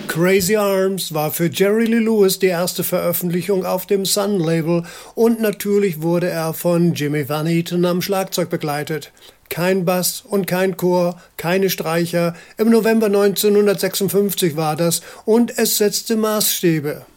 Crazy Arms war für Jerry Lee Lewis die erste Veröffentlichung auf dem Sun-Label und natürlich wurde er von Jimmy Van Eaton am Schlagzeug begleitet. Kein Bass und kein Chor, keine Streicher. Im November 1956 war das und es setzte Maßstäbe.